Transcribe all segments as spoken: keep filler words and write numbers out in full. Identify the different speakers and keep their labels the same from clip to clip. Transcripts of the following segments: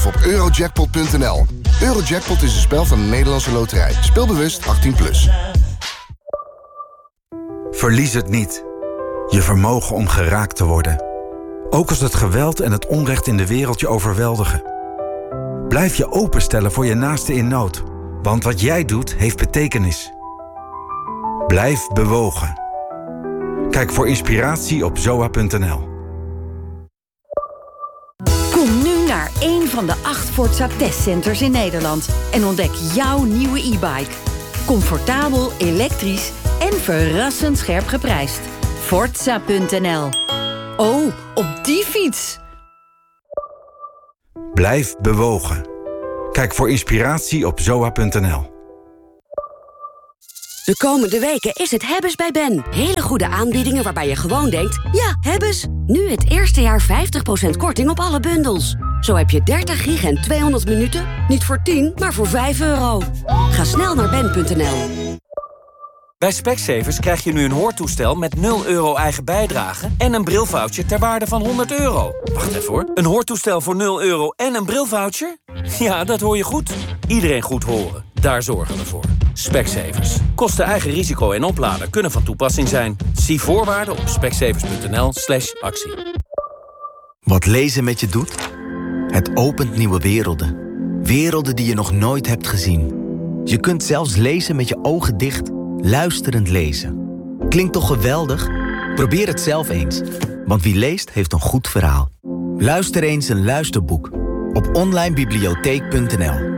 Speaker 1: op eurojackpot punt n l. Eurojackpot is een spel van de Nederlandse Loterij. Speel bewust achttien plus.
Speaker 2: Verlies het niet. Je vermogen om geraakt te worden. Ook als het geweld en het onrecht in de wereld je overweldigen. Blijf je openstellen voor je naaste in nood. Want wat jij doet, heeft betekenis. Blijf bewogen. Kijk voor inspiratie op zoa punt n l.
Speaker 3: Kom nu naar één van de acht Forza testcenters in Nederland en ontdek jouw nieuwe e-bike. Comfortabel, elektrisch en verrassend scherp geprijsd. Forza punt n l. Oh, op die fiets!
Speaker 2: Blijf bewogen. Kijk voor inspiratie op zoa punt n l.
Speaker 4: De komende weken is het Hebbes bij Ben. Hele goede aanbiedingen waarbij je gewoon denkt... ja, Hebbes. Nu het eerste jaar vijftig procent korting op alle bundels. Zo heb je dertig gig en tweehonderd minuten. Niet voor tien, maar voor vijf euro. Ga snel naar ben punt n l.
Speaker 5: Bij Specsavers krijg je nu een hoortoestel met nul euro eigen bijdrage... en een brilvoucher ter waarde van honderd euro. Wacht even hoor. Een hoortoestel voor nul euro en een brilvoucher? Ja, dat hoor je goed. Iedereen goed horen. Daar zorgen we voor. Specsavers. Kosten eigen risico en oplader kunnen van toepassing zijn. Zie voorwaarden op specsavers punt n l slash actie.
Speaker 6: Wat lezen met je doet? Het opent nieuwe werelden. Werelden die je nog nooit hebt gezien. Je kunt zelfs lezen met je ogen dicht... luisterend lezen. Klinkt toch geweldig? Probeer het zelf eens. Want wie leest, heeft een goed verhaal. Luister eens een luisterboek. Op online bibliotheek punt n l.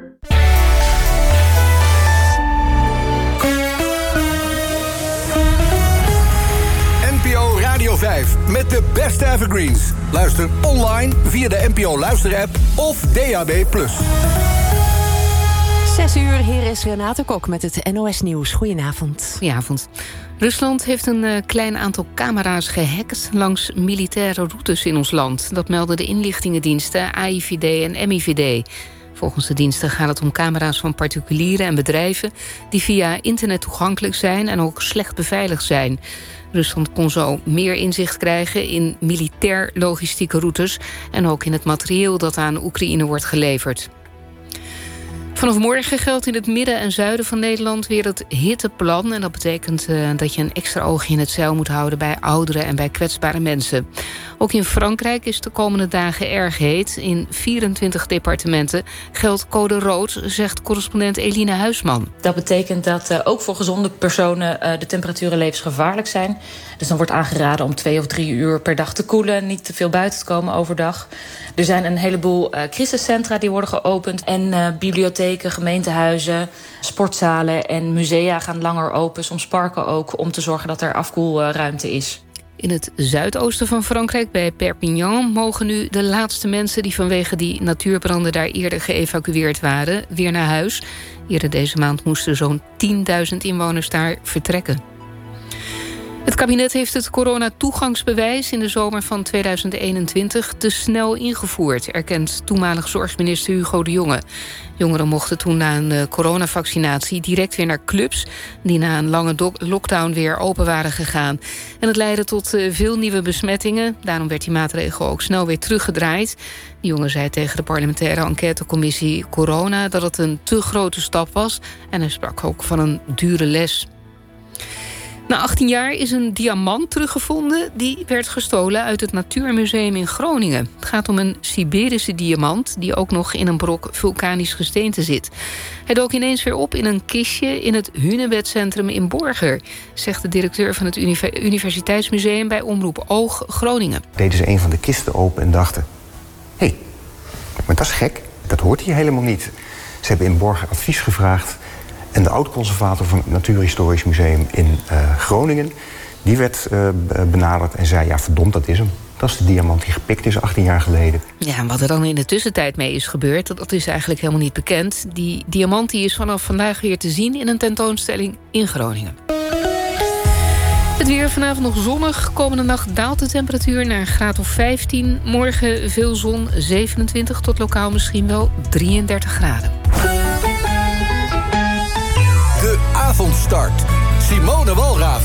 Speaker 7: N P O Radio vijf met de beste evergreens. Luister online via de N P O Luister-app of D A B plus.
Speaker 8: Zes uur, hier is Renate Kok met het N O S Nieuws. Goedenavond.
Speaker 9: Goedenavond. Rusland heeft een uh, klein aantal camera's gehackt langs militaire routes in ons land. Dat melden de inlichtingendiensten A I V D en M I V D. Volgens de diensten gaat het om camera's van particulieren en bedrijven... die via internet toegankelijk zijn en ook slecht beveiligd zijn. Rusland kon zo meer inzicht krijgen in militair-logistieke routes... en ook in het materieel dat aan Oekraïne wordt geleverd. Vanaf morgen geldt in het midden en zuiden van Nederland weer het hitteplan. En dat betekent uh, dat je een extra oogje in het zeil moet houden bij ouderen en bij kwetsbare mensen. Ook in Frankrijk is de komende dagen erg heet. In vierentwintig departementen geldt code rood, zegt correspondent Eline Huisman.
Speaker 10: Dat betekent dat uh, ook voor gezonde personen uh, de temperaturen levensgevaarlijk zijn. Dus dan wordt aangeraden om twee of drie uur per dag te koelen, niet te veel buiten te komen overdag. Er zijn een heleboel uh, crisiscentra die worden geopend en uh, bibliotheken, gemeentehuizen, sportzalen en musea gaan langer open, soms parken ook, om te zorgen dat er afkoelruimte is.
Speaker 9: In het zuidoosten van Frankrijk, bij Perpignan, mogen nu de laatste mensen die vanwege die natuurbranden daar eerder geëvacueerd waren, weer naar huis. Eerder deze maand moesten zo'n tienduizend inwoners daar vertrekken. Het kabinet heeft het coronatoegangsbewijs in de zomer van tweeduizend eenentwintig te snel ingevoerd, erkent toenmalig zorgminister Hugo de Jonge. Jongeren mochten toen na een coronavaccinatie direct weer naar clubs die na een lange do- lockdown weer open waren gegaan. En het leidde tot uh, veel nieuwe besmettingen. Daarom werd die maatregel ook snel weer teruggedraaid. De jongen zei tegen de parlementaire enquêtecommissie Corona dat het een te grote stap was. En hij sprak ook van een dure les. Na achttien jaar is een diamant teruggevonden die werd gestolen uit het Natuurmuseum in Groningen. Het gaat om een Siberische diamant die ook nog in een brok vulkanisch gesteente zit. Hij dook ineens weer op in een kistje in het Hunebedcentrum in Borger, zegt de directeur van het Universiteitsmuseum bij Omroep Oog Groningen.
Speaker 11: Deden ze een van de kisten open en dachten, hé, hey, maar dat is gek, dat hoort hier helemaal niet. Ze hebben in Borger advies gevraagd. En de oud-conservator van het Natuurhistorisch Museum in uh, Groningen, die werd uh, benaderd en zei, ja verdomd, dat is hem. Dat is de diamant die gepikt is achttien jaar geleden.
Speaker 9: Ja, en wat er dan in de tussentijd mee is gebeurd, dat is eigenlijk helemaal niet bekend. Die diamant die is vanaf vandaag weer te zien in een tentoonstelling in Groningen. Het weer vanavond nog zonnig. Komende nacht daalt de temperatuur naar een graad of vijftien. Morgen veel zon, zevenentwintig tot lokaal misschien wel drieëndertig graden.
Speaker 7: De avondstart. Simone Walraaf.